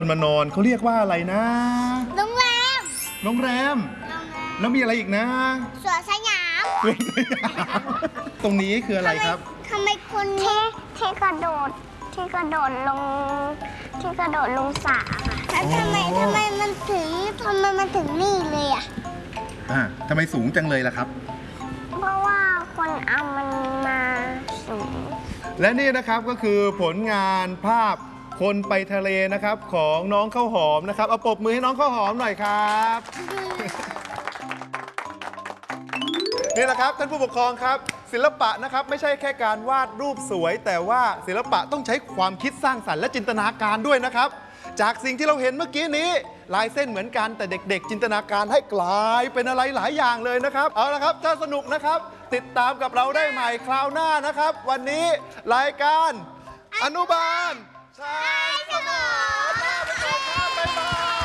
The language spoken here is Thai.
มานอนเขาเรียกว่าอะไรนะโรงแรมโรงแรมแล้วมีอะไรอีกนะสวนสยามตรงนี้คืออะไรครับทำไมคนที่กระโดดลงสระค่ะแล้วทำไมมันถึงนี่เลยอ่ะทำไมสูงจังเลยล่ะครับเพราะว่าคนเอามันมาสูงและนี่นะครับก็คือผลงานภาพคนไปทะเลนะครับของน้องข้าวหอมนะครับเอาปรบมือให้น้องข้าวหอมหน่อยครับนี่แหละครับท่านผู้ปกครองครับศิลปะนะครับไม่ใช่แค่การวาดรูปสวยแต่ว่าศิลปะต้องใช้ความคิดสร้างสรรค์และจินตนาการด้วยนะครับจากสิ่งที่เราเห็นเมื่อกี้นี้ลายเส้นเหมือนกันแต่เด็กๆจินตนาการให้กลายเป็นอะไรหลายอย่างเลยนะครับเอาละครับถ้าสนุกนะครับติดตามกับเราได้ใหม่คราวหน้านะครับวันนี้รายการอนุบาลชายสมอง